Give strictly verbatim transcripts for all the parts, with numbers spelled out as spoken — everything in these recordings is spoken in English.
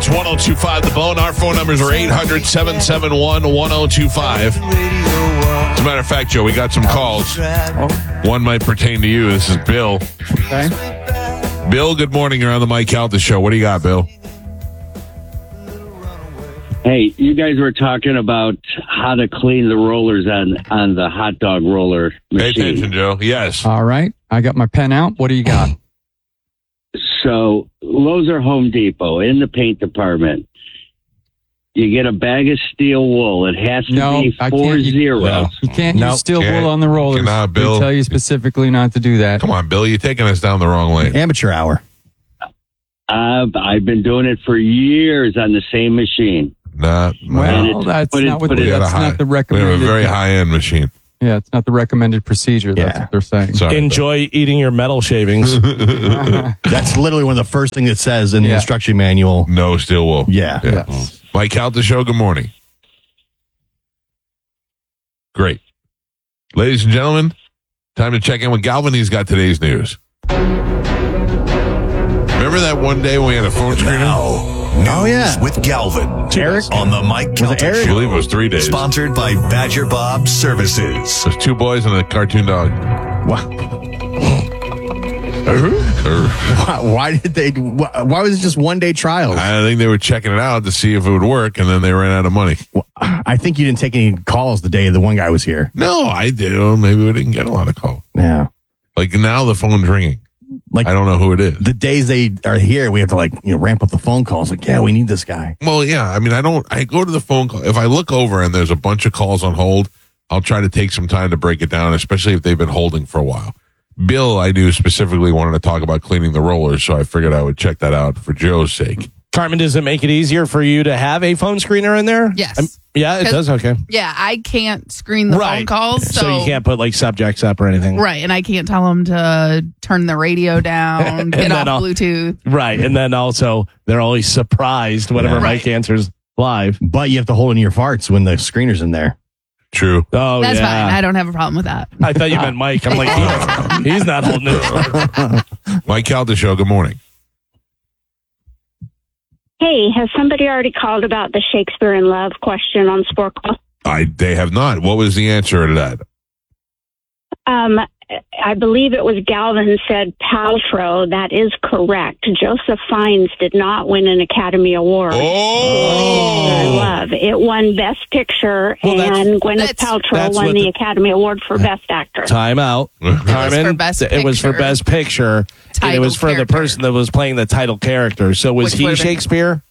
one oh two five The Bone. Our phone numbers are eight hundred, seven seven one, one oh two five. As a matter of fact, Joe, we got some calls. One might pertain to you. This is Bill. Okay. Bill, good morning. You're on the Mike Calta Show. What do you got, Bill? Hey, you guys were talking about how to clean the rollers on, on the hot dog roller machine. Pay attention, Joe. Yes. All right. I got my pen out. What do you got? So, Lowe's or Home Depot, in the paint department, you get a bag of steel wool. It has to No, be I four can't. You- zeros. No. You can't Nope. use steel Can't. wool on the rollers. Cannot, Bill. They tell you specifically not to do that. Come on, Bill. You're taking us down the wrong lane. Amateur hour. I've, I've been doing it for years on the same machine. Not, Well, it- that's put it- not what put the, it- we got a that's high, not the we have recommended. a very high-end machine. Yeah, it's not the recommended procedure. That's Yeah. what they're saying. Sorry. Enjoy eating your metal shavings. That's literally one of the first things it says in the Yeah. instruction manual. No steel wool. Yeah. Yeah. Yes. Mike Calta Show, good morning. Great. Ladies and gentlemen, time to check in with Galvin. He's got today's news. Remember that one day when we had a phone screener? Oh, yeah. With Galvin. Eric? On the Mike Calta Eric? I Show. believe it was three days. Sponsored by Badger Bob Services. There's two boys and a cartoon dog. Why, Or- why, why did they? Why, why was it just one day trials? I think they were checking it out to see if it would work, and then they ran out of money. I think you didn't take any calls the day the one guy was here. No, I do. Maybe we didn't get a lot of calls. Yeah. Like now the phone's ringing. Like I don't know who it is. the days they are here, we have to like you know ramp up the phone calls. Like, yeah, we need this guy. Well, yeah. I mean, I don't. I go to the phone call. If I look over and there's a bunch of calls on hold, I'll try to take some time to break it down, especially if they've been holding for a while. Bill, I knew specifically wanted to talk about cleaning the rollers, so I figured I would check that out for Joe's sake. Carmen, does it make it easier for you to have a phone screener in there? Yes. I'm- yeah, it 'Cause- does. Okay. Yeah, I can't screen the Right. phone calls. So, So you can't put like subjects up or anything. Right, and I can't tell them to turn the radio down, And get then off I'll- Bluetooth. Right. And then also they're always surprised whenever Yeah. Mike Right. answers live. But you have to hold in your farts when the screener's in there. True. Oh, That's yeah. fine. I don't have a problem with that. I thought you meant Mike. I'm like, he- he's not holding it. Mike Calta Show, good morning. Hey, has somebody already called about the Shakespeare in Love question on Sport Call? I They have not. What was the answer to that? Um, I believe it was Galvin said Paltrow. That is correct. Joseph Fiennes did not win an Academy Award. Oh! In Love. It won Best Picture, Well, that's- and Gwyneth that's- Paltrow that's won what the the- Academy Award for Best Actress. Time out. Carmen, for Best it was for Picture. Best Picture. And it Title was for the character. person that was playing the title character. So was Which he would've been- Shakespeare?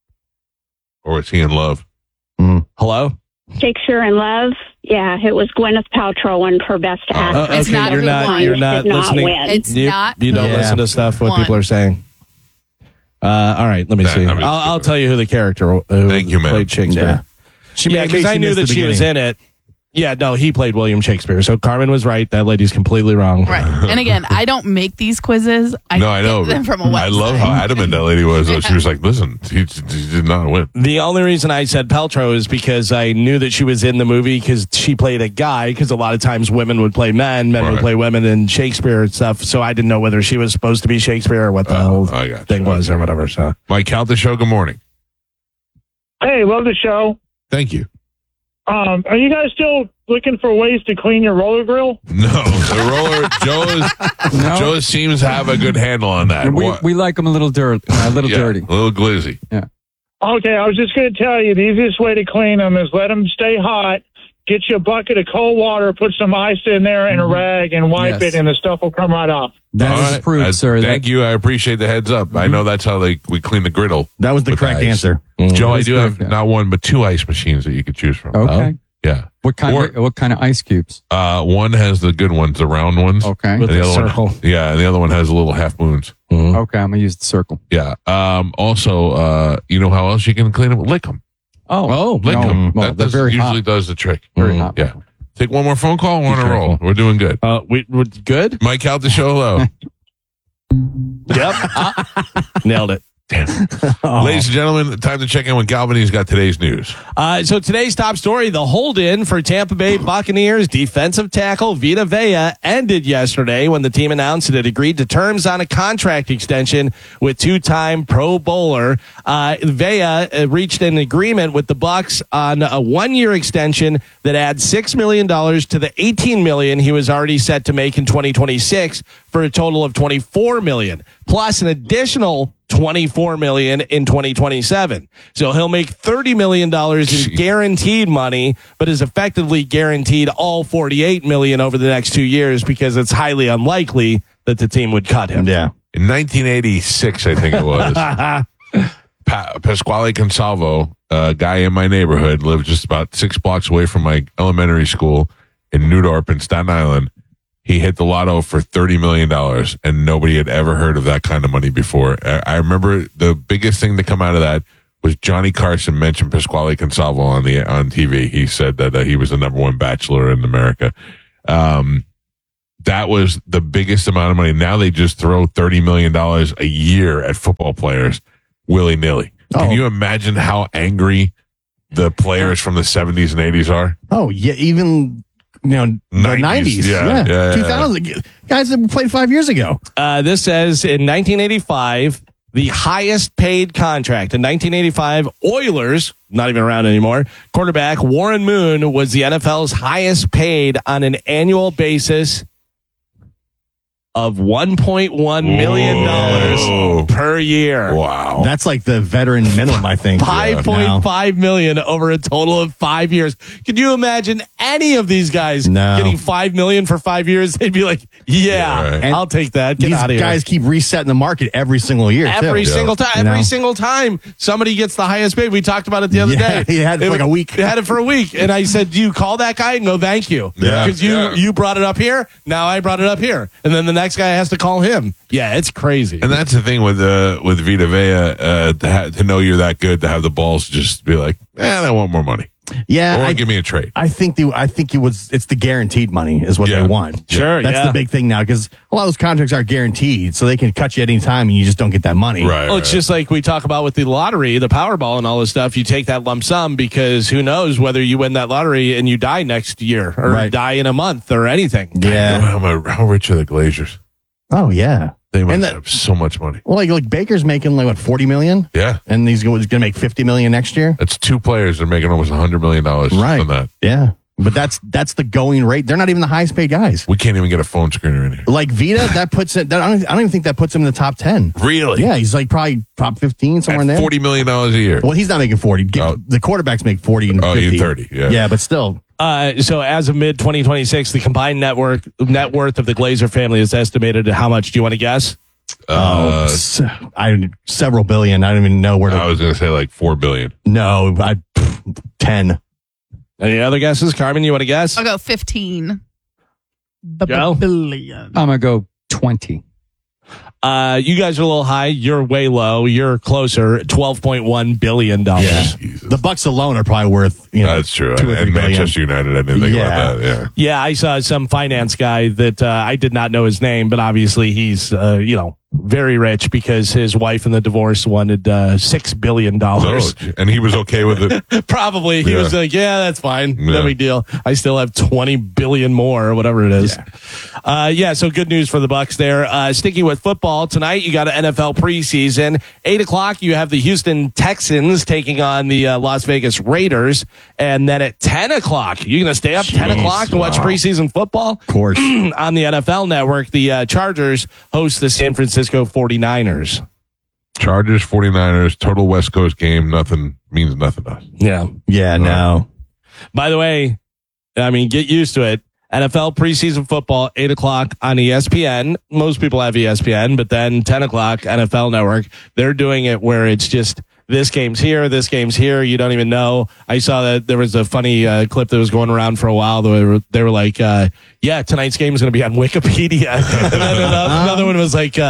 Or is he in love? Hello? Shakespeare in Love. Yeah, it was Gwyneth Paltrow won for Best Actress. Uh, It's okay, not you're who not. won. You're not Did not listening. win. It's you, not You don't who listen to stuff what won. people are saying. Uh, all right, let me Nah, see. I'm I'll, just I'll kidding. tell you who the character who Thank you, man. played Shakespeare. Yeah. She Yeah, made- because she I knew missed that the she was beginning. in it. Yeah, no, he played William Shakespeare. So Carmen was right. That lady's completely wrong. Right. And again, I don't make these quizzes. I no, I know. get them from a website. I love how adamant that lady was. Though. She was like, listen, he, he did not win. The only reason I said Paltrow is because I knew that she was in the movie because she played a guy. Because a lot of times women would play men, men Right. would play women in Shakespeare and stuff. So I didn't know whether she was supposed to be Shakespeare or what the Oh, whole I got you. thing was or whatever. So Mike Calta Show, good morning. Hey, love the show. Thank you. Um, are you guys still looking for ways to clean your roller grill? No, the roller, Joe, is, No. Joe seems to have a good handle on that. And we, What- we like them a little dirt, a little yeah, dirty. A little glizzy. Okay, I was just going to tell you the easiest way to clean them is let them stay hot. Get you a bucket of cold water, put some ice in there and a rag, and wipe Yes. it, and the stuff will come right off. That All is right. approved, I- sir. Thank That, you. I appreciate the heads up. I know that's how they we clean the griddle. That was the with correct ice. answer. Joe, I That's do have correct, yeah. not one but two ice machines that you could choose from. Okay. Yeah. What kind? Or- of, what kind of ice cubes? Uh, one has the good ones, the round ones. Okay. with And the the other circle. one, yeah, and the other one has the little half moons. Okay, I'm gonna use the circle. Yeah. Um. Also, uh, you know how else you can clean them? Lick them. Oh, Oh, Lick no, them. well, that they're does, very usually hot. does the trick. Very hot. Yeah. Take one more phone call. We're on a Be roll. careful. We're doing good. Uh, we, we're good? Mike out the show. Hello. Yep. Nailed it. Oh. Ladies and gentlemen, time to check in with Galvin. He's got today's news. Uh, so today's top story, the hold-in for Tampa Bay Buccaneers defensive tackle Vita Vea ended yesterday when the team announced it had agreed to terms on a contract extension with two-time Pro Bowler. Uh, Vea uh, reached an agreement with the Bucs on a one-year extension that adds six million dollars to the eighteen million dollars he was already set to make in twenty twenty-six for a total of twenty-four million dollars, plus an additional twenty-four million dollars in twenty twenty-seven. So he'll make thirty million dollars in guaranteed money, but is effectively guaranteed all forty-eight million dollars over the next two years because it's highly unlikely that the team would cut him. Yeah. In nineteen eighty-six, I think it was, pa- Pasquale Consalvo, a guy in my neighborhood, lived just about six blocks away from my elementary school in Newdorp in Staten Island. He hit the lotto for thirty million dollars, and nobody had ever heard of that kind of money before. I, I remember the biggest thing to come out of that was Johnny Carson mentioned Pasquale Consalvo on the on T V. He said that uh, he was the number one bachelor in America. Um, that was the biggest amount of money. Now they just throw thirty million dollars a year at football players willy-nilly. Can Oh. you imagine how angry the players from the seventies and eighties are? Oh, yeah. Even, you know, the nineties, nineties. yeah, Yeah. yeah, yeah. two thousand. Guys that played five years ago. Uh, this says in nineteen eighty-five, the highest paid contract in nineteen eighty-five, Oilers, not even around anymore, quarterback Warren Moon was the N F L's highest paid on an annual basis of one point one million dollars Whoa. per year. Wow. That's like the veteran minimum, I think. five point five million dollars over a total of five years. Can you imagine any of these guys No. getting five million dollars for five years? They'd be like, yeah, Yeah, right. I'll take that. Get These out of here. guys keep resetting the market every single year, Every too. single time, You every know? single time somebody gets the highest paid. We talked about it the other Yeah, day. he had it for like a week. He had it for a week, and I said, "Do you call that guy?" No, thank you. Yeah, because you yeah. you brought it up here. Now I brought it up here, and then the next guy has to call him. Yeah, it's crazy. And that's the thing with uh, with Vita Vea, uh, to, ha- to know you're that good, to have the balls to just be like, eh, I want more money. Yeah, Or I, give me a trade. I think the I think it was it's the guaranteed money is what Yeah. they want. Sure, that's yeah. the big thing now because a lot of those contracts are guaranteed, so they can cut you at any time and you just don't get that money. Right. Well, it's just like we talk about with the lottery, the Powerball, and all this stuff. You take that lump sum because who knows whether you win that lottery and you die next year or Right. die in a month or anything. Yeah. How, mu- how rich are the Glazers? Oh yeah. They must And that- have so much money. Well, like like Baker's making like what forty million, Yeah. and he's going to make fifty million next year. That's two players that are making almost one hundred million dollars Right. on that. Yeah, but that's that's the going rate. They're not even the highest paid guys. We can't even get a phone screener in here. Like Vita, that puts it. That, I, don't, I don't even think that puts him in the top ten. Really? Yeah, he's like probably top fifteen somewhere in At there. forty million dollars a year. Well, he's not making forty. Get- Oh. The quarterbacks make forty and Oh, fifty. you thirty, yeah. yeah, but still. Uh, so as of mid twenty twenty-six, the combined network net worth of the Glazer family is estimated at how much? Do you want to guess? Uh, S- I several billion. I don't even know where to. I was going to say like four billion. no, I pff, ten. Any other guesses? Carmen, you want to guess? I'll go fifteen. B- Joe? billion. I'm going to go twenty. Uh, you guys are a little high. You're way low. You're closer. twelve point one billion dollars. Yeah. Jesus. The Bucks alone are probably worth. You know, That's true. two or And three billion. Manchester United, I didn't think Yeah. about that. Yeah. Yeah, I saw some finance guy that uh, I did not know his name, but obviously he's, uh, you know, very rich because his wife in the divorce wanted uh, six billion dollars. Oh, and he was okay with it. Probably. He Yeah. was like, yeah, that's fine. Yeah. No big deal. I still have twenty billion more or whatever it is. Yeah. Uh, yeah. So good news for the Bucks there. Uh, sticking with football tonight, you got an N F L preseason. Eight o'clock, you have the Houston Texans taking on the uh, Las Vegas Raiders. And then at ten o'clock, you're going to stay up ten Jeez, o'clock to watch wow. preseason football? Of course. On the N F L network, the uh, Chargers host the San Francisco forty-niners. Chargers, forty-niners, total West Coast game. Nothing means nothing to us. Yeah. Yeah, no. By the way, I mean, get used to it. N F L preseason football, eight o'clock on E S P N. Most people have E S P N, but then ten o'clock, N F L Network. They're doing it where it's just this game's here, this game's here. You don't even know. I saw that there was a funny uh, clip that was going around for a while. They were, they were like, uh, yeah, tonight's game is going to be on Wikipedia. And then another, another one was like, uh,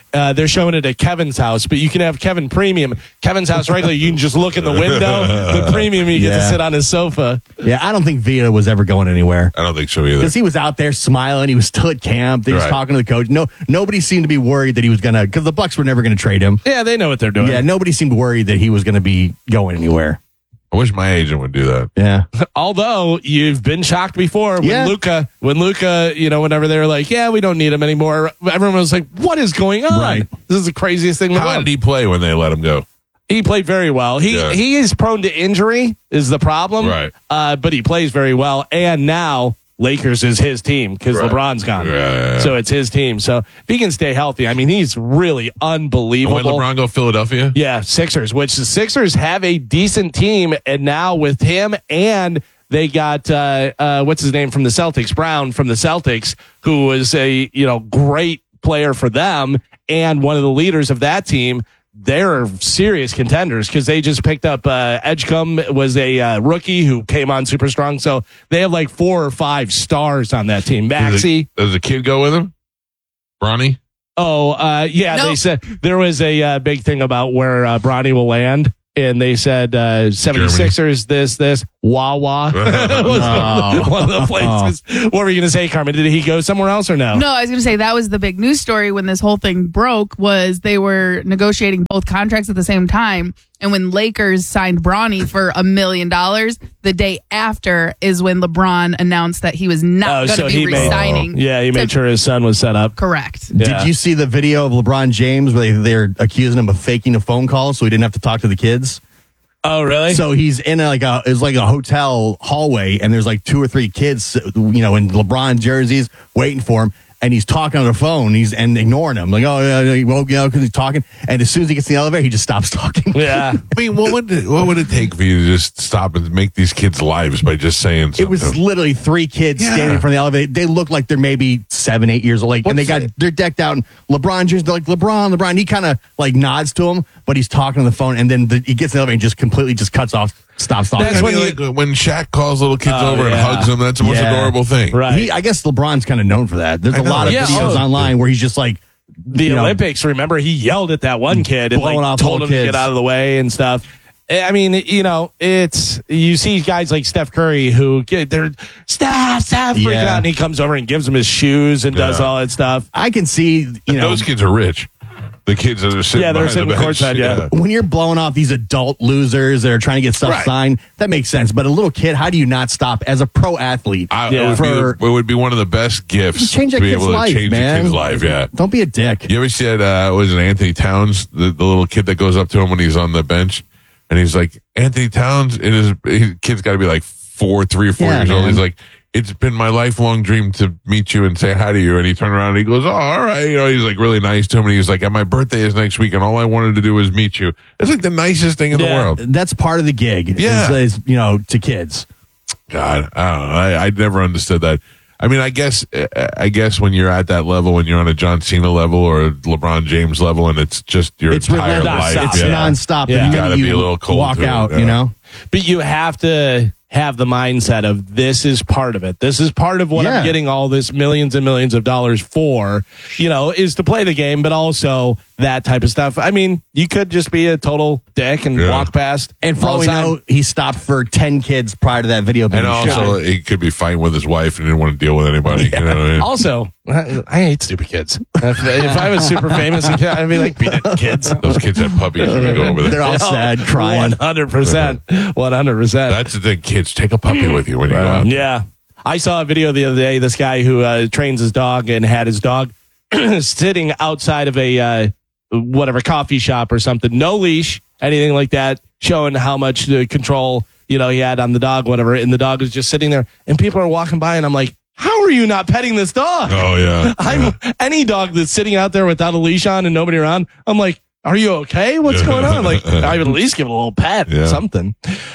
Uh, they're showing it at Kevin's house, but you can have Kevin Premium. Kevin's house regular, you can just look in the window. The Premium, you get Yeah. to sit on his sofa. Yeah, I don't think Vita was ever going anywhere. I don't think so either. Because he was out there smiling. He was still at camp. He was Right. talking to the coach. No, nobody seemed to be worried that he was going to, because the Bucks were never going to trade him. Yeah, they know what they're doing. Yeah, nobody seemed worried that he was going to be going anywhere. I wish my agent would do that. Yeah. Although you've been shocked before when Yeah. Luca, when Luca, you know, whenever they were like, yeah, we don't need him anymore. Everyone was like, what is going on? Right. This is the craziest thing in the How world. did he play when they let him go? He played very well. He Yeah. he is prone to injury is the problem. Right. Uh, but he plays very well. And now Lakers is his team because Right. LeBron's gone. Yeah, yeah, yeah. So it's his team. So if he can stay healthy, I mean, he's really unbelievable. When LeBron go Philadelphia? Yeah, Sixers, which the Sixers have a decent team. And now with him and they got, uh, uh, what's his name from the Celtics, Brown from the Celtics, who was a, you know, great player for them and one of the leaders of that team. They're serious contenders because they just picked up uh, Edgecombe was a uh, rookie who came on super strong. So they have like four or five stars on that team. Does Maxey. the, does the kid go with him? Bronny? Oh, uh, yeah. No. They said there was a uh, big thing about where uh, Bronny will land. And they said uh, seventy-sixers, this, this, Wawa. was Oh. one of the places. What were you going to say, Carmen? Did he go somewhere else or no? No, I was going to say that was the big news story when this whole thing broke was they were negotiating both contracts at the same time. And when Lakers signed Bronny for a million dollars, the day after is when LeBron announced that he was not Oh, going to so be he made- resigning. Yeah, he made to- sure his son was set up. Correct. Yeah. Did you see the video of LeBron James where they, they're accusing him of faking a phone call so he didn't have to talk to the kids? Oh, really? So he's in a, like a it's like a hotel hallway, and there's like two or three kids, you know, in LeBron jerseys waiting for him, and he's talking on the phone. He's and ignoring him, like, oh yeah, yeah, well, you know, because he's talking. And as soon as he gets in the elevator, he just stops talking. yeah. I mean, what would it, what would it take for you to just stop and make these kids' lives by just saying something? It was literally three kids Yeah. standing in front of the elevator. They look like they're maybe seven, eight years old, like, and they got they're decked out in LeBron jerseys. They're like LeBron, LeBron. He kind of like nods to him, but he's talking on the phone, and then the, he gets in the elevator and just completely just cuts off, stops talking. That's I when mean, you- like, when Shaq calls little kids Oh, over and yeah. hugs them, that's the most Yeah. adorable thing. Right. He, I guess LeBron's kind of known for that. There's I a know. lot of Yeah, videos oh. online where he's just like the you know, Olympics, remember, he yelled at that one kid and Blowing like off told little him to kids. get out of the way and stuff. I mean, you know, it's you see guys like Steph Curry who get they're Steph, Steph freaking Yeah. out, and he comes over and gives him his shoes and does Yeah. all that stuff. I can see, you And know, those kids are rich. The kids that are sitting Yeah, they're behind sitting the bench. courtside, yeah. when you're blowing off these adult losers that are trying to get stuff Right. signed, that makes sense. But a little kid, how do you not stop as a pro athlete? I, Yeah. it, would For- be, it would be one of the best gifts Just change that to be kid's able to life, change man. a kid's life. Yeah. Don't be a dick. You ever see that? Uh, was it Anthony Towns, the, the little kid that goes up to him when he's on the bench, and he's like, Anthony Towns, and his, his kid's got to be like four, three or four Yeah, years old. man. He's like, it's been my lifelong dream to meet you and say hi to you. And he turned around and he goes, oh, all right. You know, he's like really nice to him. And he's like, and my birthday is next week, and all I wanted to do was meet you. It's like the nicest thing in Yeah. the world. That's part of the gig. Yeah. is, is, you know, to kids. God, I don't know. I, I never understood that. I mean, I guess, I guess when you're at that level, when you're on a John Cena level or a LeBron James level, and it's just your It's entire relentless. life. It's yeah. nonstop. Yeah. The minute Gotta you be a little cold walk to it, out, yeah. you know. But you have to have the mindset of this is part of it. This is part of what Yeah. I'm getting all this millions and millions of dollars for, you know, is to play the game, but also that type of stuff. I mean, you could just be a total dick and Yeah. walk past. And for all the we time. know, he stopped for ten kids prior to that video being And also, shot. he could be fighting with his wife and didn't want to deal with anybody. You know what I mean? Also, I, I hate stupid kids. If, if I was super famous, I'd be like, beat it, kids. Those kids have puppies when they go over They're there. all sad, crying. one hundred percent. one hundred percent. That's the thing, kids. Take a puppy with you when you go out. Yeah. I saw a video the other day, this guy who uh, trains his dog and had his dog sitting outside of a uh, whatever coffee shop or something, no leash, anything like that, showing how much uh, control, you know, he had on the dog, whatever. And the dog was just sitting there and people are walking by and I'm like, how are you not petting this dog? Oh, yeah. I'm any dog that's sitting out there without a leash on and nobody around. I'm like, are you okay? What's going on? Like, I would at least give it a little pet, Yeah. something.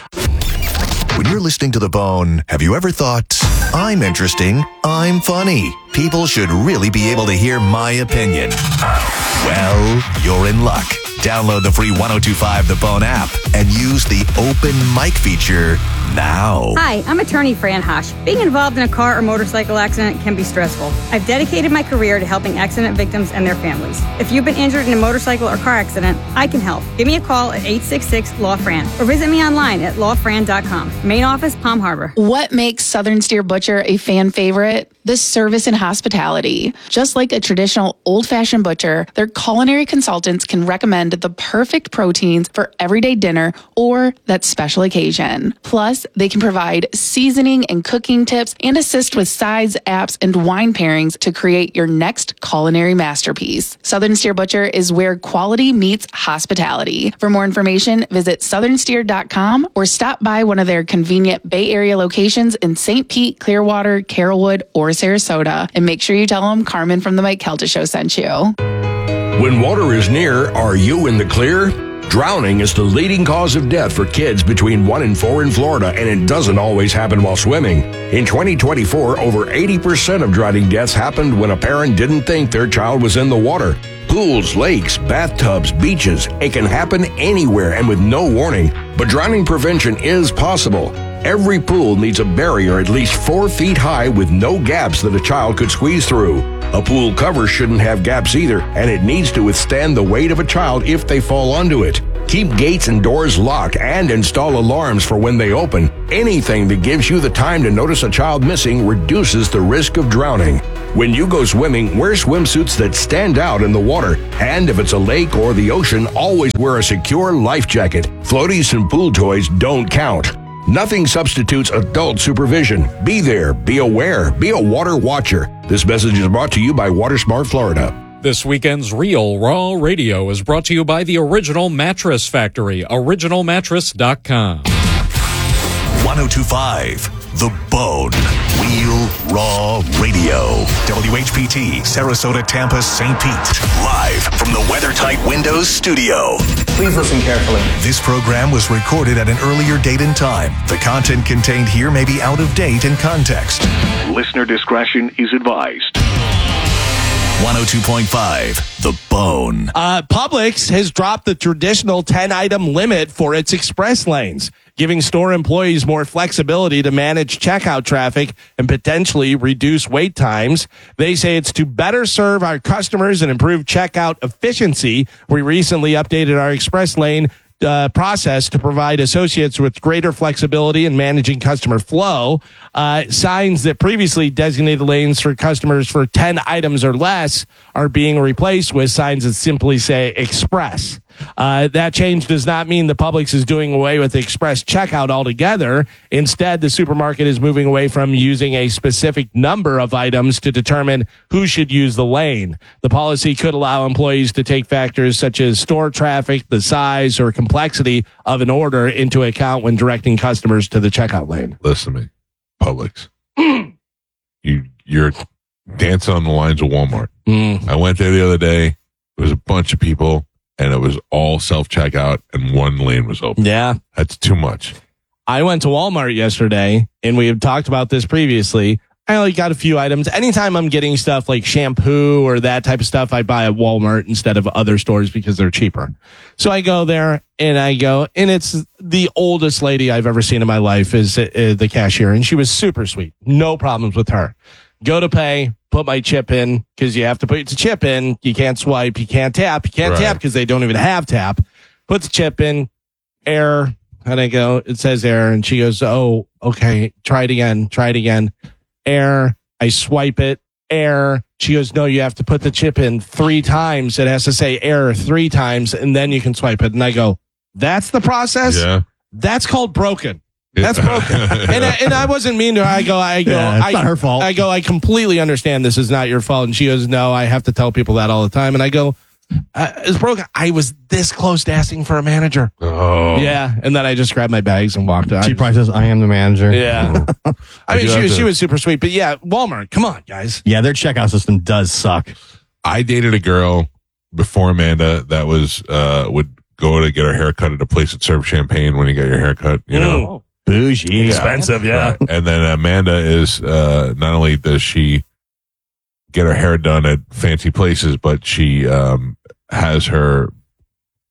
When you're listening to The Bone, have you ever thought, I'm interesting, I'm funny, people should really be able to hear my opinion? Well, you're in luck. Download the free ten twenty-five The Bone app and use the open mic feature now. Hi, I'm attorney Fran Hosh. Being involved in a car or motorcycle accident can be stressful. I've dedicated my career to helping accident victims and their families. If you've been injured in a motorcycle or car accident, I can help. Give me a call at eight six six, L A W, Fran or visit me online at law fran dot com. Main office, Palm Harbor. What makes Southern Steer Butcher a fan favorite? The service and hospitality. Just like a traditional old-fashioned butcher, their culinary consultants can recommend the perfect proteins for everyday dinner or that special occasion. Plus, they can provide seasoning and cooking tips and assist with sides, apps, and wine pairings to create your next culinary masterpiece. Southern Steer Butcher is where quality meets hospitality. For more information, visit southern steer dot com or stop by one of their convenient Bay Area locations in Saint Pete, Clearwater, Carrollwood, or Sarasota. And make sure you tell them Carmen from the Mike Kelta Show sent you. When water is near, are you in the clear? Drowning is the leading cause of death for kids between one and four in Florida, and it doesn't always happen while swimming. In twenty twenty-four, over eighty percent of drowning deaths happened when a parent didn't think their child was in the water. Pools, lakes, bathtubs, beaches, it can happen anywhere and with no warning. But drowning prevention is possible. Every pool needs a barrier at least four feet high with no gaps that a child could squeeze through. A pool cover shouldn't have gaps either, and it needs to withstand the weight of a child if they fall onto it. Keep gates and doors locked and install alarms for when they open. Anything that gives you the time to notice a child missing reduces the risk of drowning. When you go swimming, wear swimsuits that stand out in the water. And if it's a lake or the ocean, always wear a secure life jacket. Floaties and pool toys don't count. Nothing substitutes adult supervision. Be there, be aware, be a water watcher. This message is brought to you by WaterSmart Florida. This weekend's Real Raw Radio is brought to you by the Original Mattress Factory, original mattress dot com. ten twenty-five The Bone. Real Raw Radio. W H P T, Sarasota, Tampa, Saint Pete. Live from the WeatherTight Windows studio. Please listen carefully. This program was recorded at an earlier date and time. The content contained here may be out of date in context. Listener discretion is advised. one oh two point five The Bone. Uh, Publix has dropped the traditional ten-item limit for its express lanes, giving store employees more flexibility to manage checkout traffic and potentially reduce wait times. They say it's to better serve our customers and improve checkout efficiency. We recently updated our express lane Uh, process to provide associates with greater flexibility in managing customer flow. Uh, signs that previously designated lanes for customers for ten items or less are being replaced with signs that simply say express. Uh, that change does not mean the Publix is doing away with express checkout altogether. Instead, the supermarket is moving away from using a specific number of items to determine who should use the lane. The policy could allow employees to take factors such as store traffic, the size, or complexity of an order into account when directing customers to the checkout lane. Listen to me, Publix. you, you're dancing on the lines of Walmart. Mm. I went there the other day. There was a bunch of people, and it was all self-checkout, and one lane was open. Yeah. That's too much. I went to Walmart yesterday, and we have talked about this previously. I only got a few items. Anytime I'm getting stuff like shampoo or that type of stuff, I buy at Walmart instead of other stores because they're cheaper. So I go there, and I go, and it's the oldest lady I've ever seen in my life is uh, the cashier, and she was super sweet. No problems with her. Go to pay, put my chip in, because you have to put your chip in. You can't swipe, you can't tap. You can't Right. tap because they don't even have tap. Put the chip in, error, and I go, it says error, and she goes, oh, okay, try it again, try it again. Error, I swipe it, error. She goes, no, you have to put the chip in three times. It has to say error three times, and then you can swipe it. And I go, that's the process? Yeah. That's called broken. That's broken. and, I, and I wasn't mean to her. I go, I go, Yeah, it's I, not her fault. I go, I completely understand this is not your fault. And she goes, no, I have to tell people that all the time. And I go, uh, it's broken. I was this close to asking for a manager. Oh. Yeah. And then I just grabbed my bags and walked out. She probably says, I am the manager. Yeah. I I mean, do she have was, to- she was super sweet. But yeah, Walmart, come on, guys. Yeah, their checkout system does suck. I dated a girl before Amanda that was uh would go to get her hair cut at a place that served champagne when you get your hair cut, you know. Mm. Bougie. Expensive, yeah. Right. And then Amanda is uh not only does she get her hair done at fancy places, but she um has her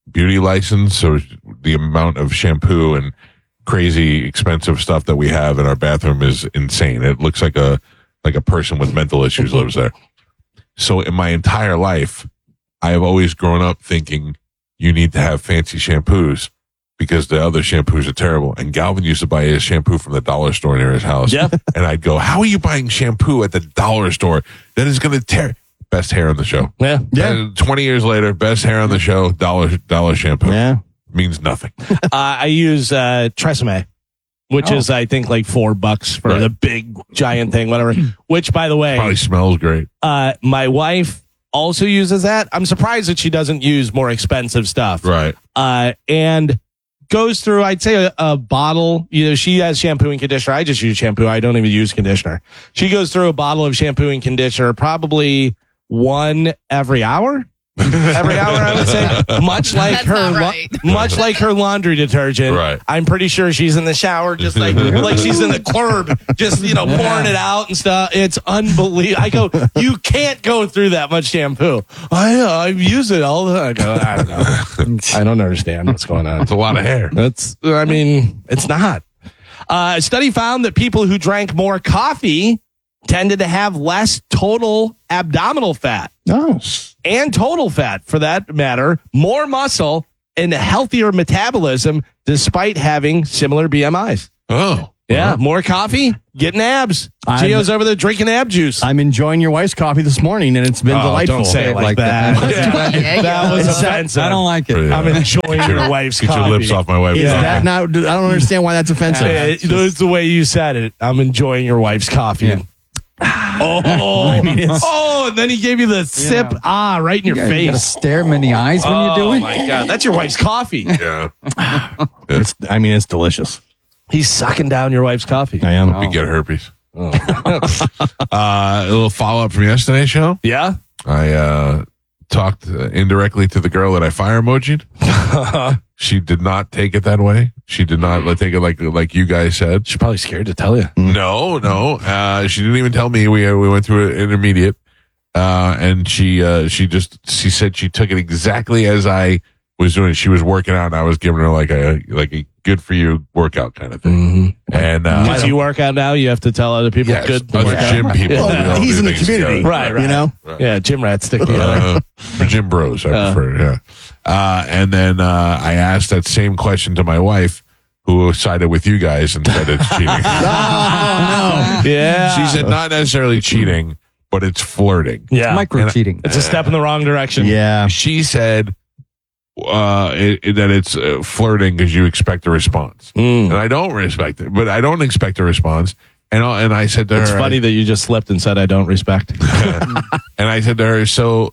beauty license, so the amount of shampoo and crazy expensive stuff that we have in our bathroom is insane. It looks like a like a person with mental issues lives there. So in my entire life, I have always grown up thinking you need to have fancy shampoos because the other shampoos are terrible. And Galvin used to buy his shampoo from the dollar store near his house. Yeah. And I'd go, how are you buying shampoo at the dollar store that is going to tear? Best hair on the show. Yeah. Yeah. twenty years later, best hair on the show, dollar dollar shampoo. Yeah. Means nothing. uh, I use uh, Tresemme, which Oh. is, I think, like four bucks for Right. the big giant thing, whatever. Which, by the way, Probably smells great. uh, my wife also uses that. I'm surprised that she doesn't use more expensive stuff. Right. Uh, and goes through, I'd say, a, a bottle. You know, she has shampoo and conditioner. I just use shampoo. I don't even use conditioner. She goes through a bottle of shampoo and conditioner probably one every hour. Every hour, I would say, much like That's her, not la- right. much like her laundry detergent. Right. I'm pretty sure she's in the shower, just like like she's in the club, just you know pouring it out and stuff. It's unbelievable. I go, you can't go through that much shampoo. I uh, I use it all the time. I go, I don't know. I don't understand what's going on. It's a lot of hair. That's, I mean, it's not. Uh, a study found that people who drank more coffee tended to have less total abdominal fat. Oh. And total fat, for that matter, more muscle, and healthier metabolism despite having similar B M Is. Oh. Yeah, more coffee, getting abs. I'm- Gio's over there drinking ab juice. I'm enjoying your wife's coffee this morning, and it's been Oh, delightful. don't say it like, Like that. that. Yeah, that was offensive. I don't like it. Yeah. I'm enjoying Get your wife's Get coffee. your lips off my wife's Is coffee. that not? I don't understand why that's offensive. Uh, That's the way you said it. I'm enjoying your wife's coffee. Yeah. Oh, oh, and then he gave you the sip, ah, right in your You gotta, you gotta face. stare him in the eyes when you do Oh it. my God, that's your wife's coffee. Yeah. It's, I mean, it's delicious. He's sucking down your wife's coffee. I am. We get herpes. uh, a little follow up from yesterday's show. Yeah. I uh, talked uh, indirectly to the girl that I fire emoji'd. She did not take it that way. She did not like, take it like like you guys said. She's probably scared to tell you. No, no. Uh, she didn't even tell me. We uh, we went through an intermediate, uh, and she uh, she just she said she took it exactly as I was doing. She was working out, and I was giving her like a like a good for you workout kind of thing. Mm-hmm. And uh, Because you work out now, you have to tell other people yes, good. us workout. gym people. Yeah. we all He's do in the things community, together. Right, right. You know, Yeah, gym rats stick together. Uh, gym bros, I Uh. prefer. Yeah. Uh, and then uh, I asked that same question to my wife, who sided with you guys and said it's cheating. Yeah. She said not necessarily cheating, but it's flirting. yeah. Micro cheating. It's a step in the wrong direction. yeah. She said uh, it, it- that it's uh, flirting because you expect a response, Mm. and I don't respect it, but I don't expect a response. And I, and I said to It's her, funny that you just slipped and said I don't respect. and I said to her, so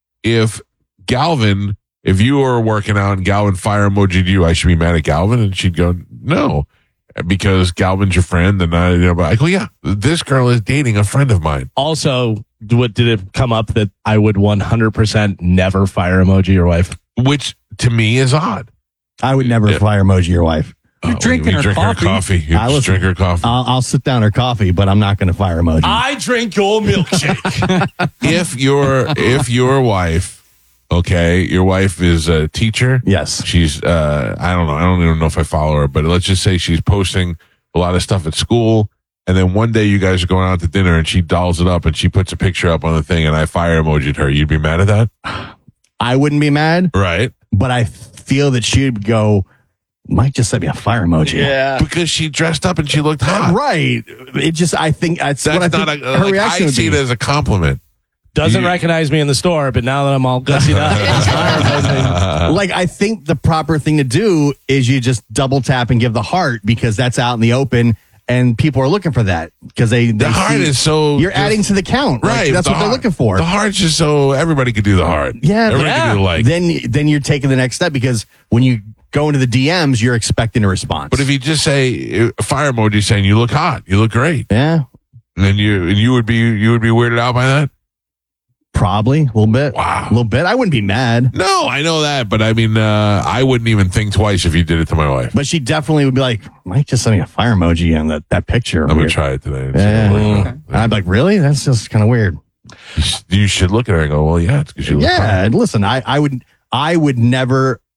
if Galvin, if you were working out and Galvin fire emoji'd you, I should be mad at Galvin? And she'd go, no, because Galvin's your friend. And I, you know, but I go, yeah, this girl is dating a friend of mine. Also, what did it come up that I would one hundred percent never fire emoji your wife? Which to me is odd. I would never Yeah. fire emoji your wife. You're Uh, drinking we her drink coffee. her coffee. You I just was- drink her coffee. I'll, I'll sit down her coffee, but I'm not going to fire emoji. I drink your milkshake. if your if your wife, okay, your wife is a teacher. yes. She's uh I don't know, I don't even know if I follow her, but let's just say she's posting a lot of stuff at school, and then one day you guys are going out to dinner and she dolls it up and she puts a picture up on the thing and I fire emoji'd her. You'd be mad at that? I wouldn't be mad, Right. but I feel that she'd go, Mike just sent me a fire emoji. yeah. Because she dressed up and she looked hot. Right. It just, I think that's, That's what I not think a her like, reaction I would see be. it as a compliment. Doesn't You- recognize me in the store, but now that I'm all gussied up, it's fire emoji. Like, I think the proper thing to do is you just double tap and give the heart because that's out in the open and people are looking for that because they, they The heart see- is so you're just- adding to the count. Like, Right. that's the what they're heart- looking for. The heart's just so everybody could do the heart. Yeah, Everybody yeah. could do the like. then, then you're taking the next step because when you go into the D Ms, you're expecting a response. But if you just say uh, fire emoji saying you look hot, you look great, yeah, and then you and you would be you would be weirded out by that. probably a little bit. Wow. A little bit. I wouldn't be mad, No, I know that, but I mean, uh, I wouldn't even think twice if you did it to my wife. but she definitely would be like, Mike just sent me a fire emoji on that, that picture. I'm gonna Weird. try it today. and see Yeah. how it works out. And I'd be like, really? That's just kind of weird. You should look at her and go, well, yeah, it's because you look Yeah. hot. And listen, I, I would, I would never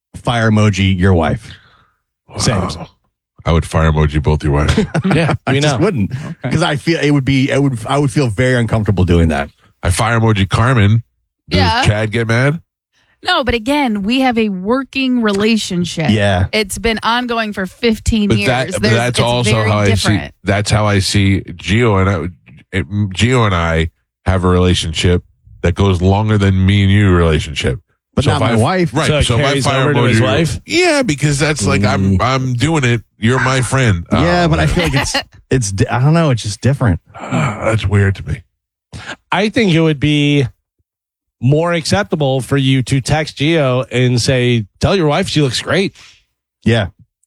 fire emoji your wife. Same. Wow. I would fire emoji both your wives. Yeah, I we just know. wouldn't because I feel it would be. It would. I would feel very uncomfortable doing that. I fire emoji Carmen. Does Yeah. Chad get mad? No, but again, we have a working relationship. Yeah. It's been ongoing for fifteen But years. that, but There's- that's it's also very how I see. different. That's how I see Gio and I. It, Gio and I have a relationship that goes longer than me and you relationship. But not if my I- wife. right? So it So, if I carries fire over to emoji his your- wife? Yeah, because that's like I'm I'm doing it. You're my friend. Yeah, Oh, but I man. feel like it's it's. di- I don't know. It's just different. Ah, that's weird to me. I think it would be more acceptable for you to text Gio and say, tell your wife she looks great. Yeah.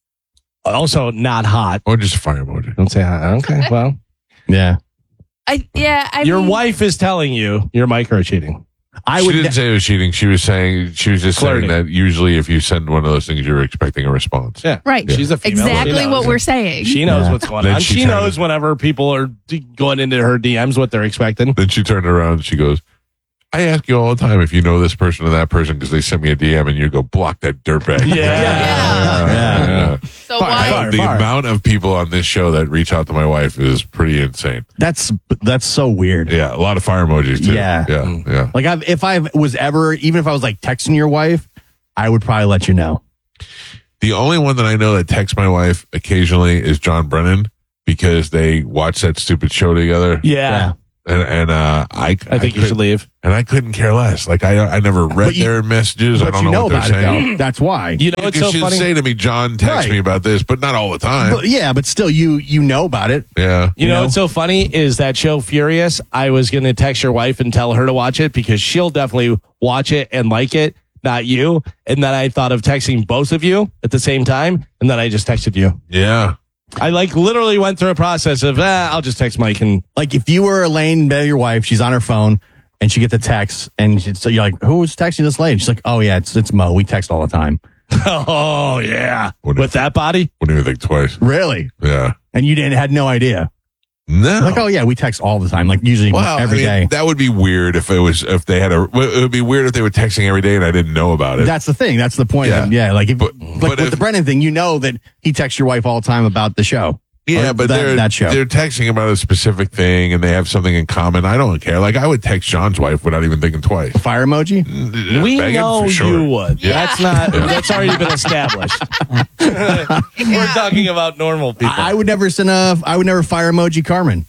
Also, not hot. Or just a fire emoji. Don't say hot. Okay, well. Yeah. I yeah. I your mean, wife is telling you you're micro cheating. I she would. didn't ne- say it was cheating. She was saying she was just Flirting. saying that usually if you send one of those things, you're expecting a response. Yeah. Right. She's a female. She exactly knows. what we're saying. She knows Yeah. what's going Then on. she She turned knows it- whenever people are d- going into her D Ms what they're expecting. Then she turned around and she goes, I ask you all the time if you know this person or that person because they sent me a D M and you go, block that dirtbag. Yeah. Yeah. Yeah. So Fire, why? fire. The amount of people on this show that reach out to my wife is pretty insane. That's that's so weird. Yeah, a lot of fire emojis too. Yeah. Yeah, yeah. Like I've, if I was ever, even if I was like texting your wife, I would probably let you know. The only one that I know that texts my wife occasionally is John Brennan because they watch that stupid show together. Yeah. And and uh, I I think you could- should leave. And I couldn't care less. Like I I never read But you- their messages. I But don't you know, know what they're about it saying. though. That's why. You know what's Because so she'd funny? say to me, John, text Right. me about this, but not all the time. But, yeah, but still, you you know about it. yeah. You You know know? what's so funny is that show Furious. I was going to text your wife and tell her to watch it because she'll definitely watch it and like it, not you. And then I thought of texting both of you at the same time, and then I just texted you. Yeah. I like literally went through a process of, ah, I'll just text Mike and Like if you were laying in bed with your wife, she's on her phone and she gets a text, and she, so you're like, "Who's texting this lady?" She's like, "Oh yeah, it's it's Mo. We text all the time." oh yeah, What with if- that body. Wouldn't even think twice. Really? Yeah. And you didn't had no idea? No. Like, oh yeah, we text all the time. Like usually Well, every I mean, day. that would be weird if it was if they had a. It would be weird if they were texting every day and I didn't know about it. That's the thing. That's the point. Yeah. Yeah. yeah like if, But- like but with if- the Brennan thing, you know that he texts your wife all the time about the show. yeah, Or but that, they're that show. they're texting about a specific thing and they have something in common. I don't care. Like I would text John's wife without even thinking twice. Fire emoji. We Megan, know for sure. you would. Yeah. That's not. That's already been established. We're talking about normal people. I, I would never send a. I would never fire emoji Carmen.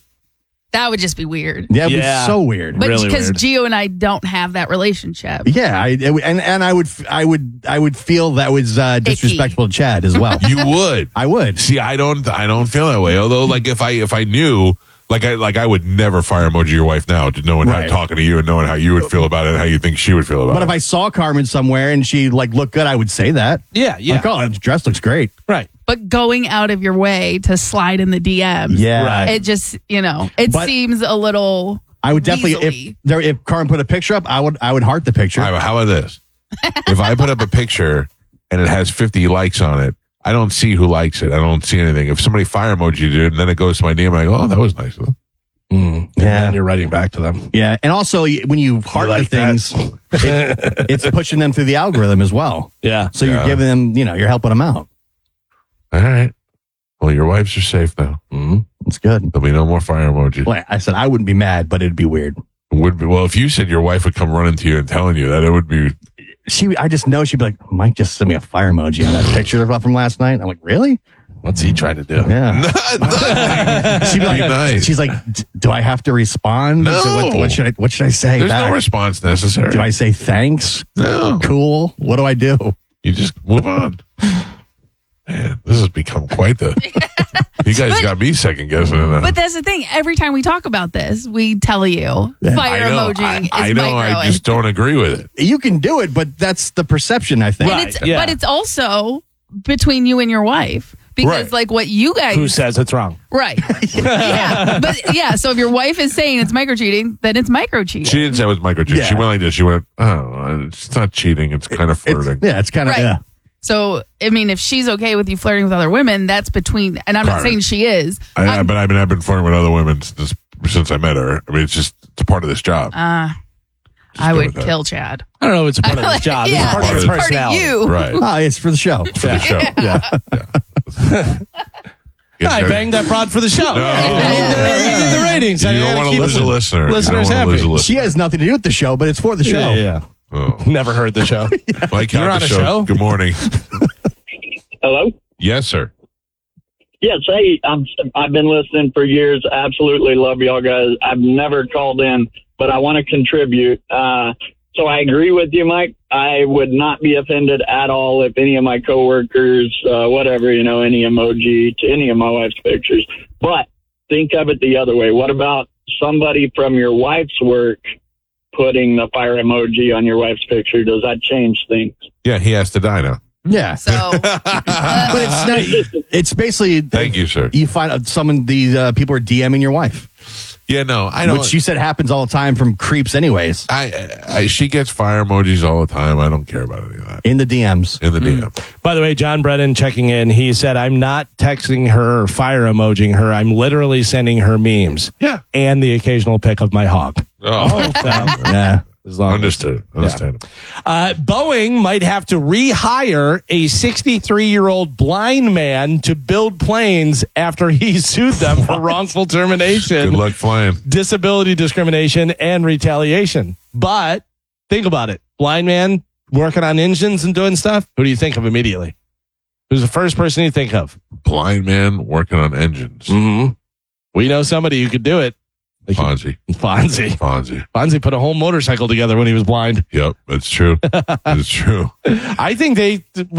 That would just be weird. Yeah, it Yeah. was so weird. But Really because weird. Gio and I don't have that relationship. Yeah, I, it would- and and I would I would I would feel that was uh, disrespectful to Chad as well. You would. I would. See, I don't. I don't feel that way. Although, like, if I if I knew, like, I like I would never fire emoji your wife now, to knowing how Right. talking to you and knowing how you would feel about it and how you think she would feel about But it. if I saw Carmen somewhere and she like looked good, I would say that. yeah, yeah, Like, oh, that dress looks great. right. But going out of your way to slide in the D Ms. Yeah. Right. It just, you know, it But- seems a little. I would definitely Weaselly. if there if Carmen put a picture up, I would I would heart the picture. All right, how about this? If I put up a picture and it has fifty likes on it, I don't see who likes it. I don't see anything. If somebody fire emoji it and then it goes to my D M, I go, oh, that was nice of them. Mm. Yeah. And you're writing back to them. Yeah, and also y- when you heart like the things, it, it's pushing them through the algorithm as well. Yeah. So Yeah. you're giving them, you know, you're helping them out. All right. Well, your wives are safe now. Mm. It's good. There'll be no more fire emojis. Well, I said I wouldn't be mad, but it'd be weird. Would be, well, if you said your wife would come running to you and telling you that, it would be. She, I just know she'd be like, Mike just sent me a fire emoji on that picture from last night. I'm like, really? What's he trying to do? Yeah. She'd be like, Be nice. she's like, "D- do I have to respond? No. So what, what should I? What should I say? There's back? no response necessary. Do I say thanks? No. Cool. What do I do? You just move on. Man, this has become quite the. You guys But- got me second guessing it. But that's the thing. Every time we talk about this, we tell you fire I know, emoji I, is I know. micro. I just don't agree with it. You can do it, but that's the perception. I think. and Right. it's, yeah. But it's also between you and your wife. Because Right. like what you guys Who says it's wrong? right. yeah. But yeah, so if your wife is saying it's micro cheating, then it's micro cheating. She didn't say it was micro cheating. She Yeah. went like this. She went, oh, it's not cheating. It's kind of It's, flirting. yeah, it's kind of Right. yeah. So I mean, if she's okay with you flirting with other women, that's between. And I'm not Right. saying she is. I, I, I'm- but I've been, I've been flirting with other women since, since I met her. I mean, it's just it's a part of this job. Uh, I go would with that. kill Chad. I don't know if it's a part of his job. It's Yeah, part of it's his part of personality. you. Right. Ah, it's for the show. For the show. Yeah. Yeah, I banged that broad for the show. No. Yeah. The ratings. You I don't gotta want to keep lose a listener. Listeners you don't wanna happy. lose a listener. She has nothing to do with the show, but it's for the show. Yeah, yeah. Oh. Never heard the show. Mike You're Howard on a show. show? Good morning. Hello? Yes, sir. Yes, hey, I'm, I've been listening for years. Absolutely love y'all guys. I've never called in, but I want to contribute. Uh, so I agree with you, Mike. I would not be offended at all if any of my coworkers, uh, whatever, you know, any emoji to any of my wife's pictures. But think of it the other way. What about somebody from your wife's work putting the fire emoji on your wife's picture? Does that change things? Yeah, he has to die now. Yeah. So But it's not, it's basically Thank you, sir. you find out some of these uh, people are DMing your wife, Yeah, no, I don't. which you said happens all the time from creeps, anyways. I, I she gets fire emojis all the time. I don't care about any of that In the D Ms. in the D M. By the way, John Brennan checking in. He said, I'm not texting her or fire emojing her. I'm literally sending her memes. Yeah. And the occasional pic of my hog. Oh, Yeah. As long as- understood. Understand. Uh, Boeing might have to rehire a sixty-three-year-old blind man to build planes after he sued them for wrongful termination, Good luck flying. disability discrimination, and retaliation. But think about it. Blind man working on engines and doing stuff. Who do you think of immediately? Who's the first person you think of? Blind man working on engines. Mm-hmm. We know somebody who could do it. Fonzie. Fonzie. Fonzie. Fonzie put a whole motorcycle together when he was blind. Yep, that's true. It's true. I think they